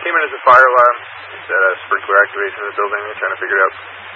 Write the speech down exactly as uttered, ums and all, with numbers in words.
came in as a fire alarm. It's at a sprinkler activation in the building. They're trying to figure it out.